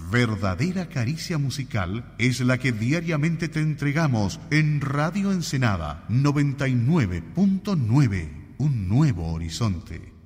Verdadera caricia musical es la que diariamente te entregamos en Radio Ensenada 99.9, un nuevo horizonte.